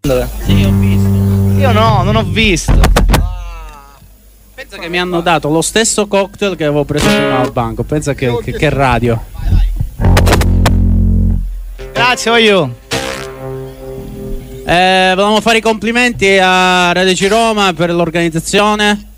Sì, ho visto. Io no, non ho visto. Pensa che mi hanno dato lo stesso cocktail che avevo preso prima al banco. Pensa che radio. Grazie, voglio. Volevamo fare i complimenti a Radici Roma per l'organizzazione.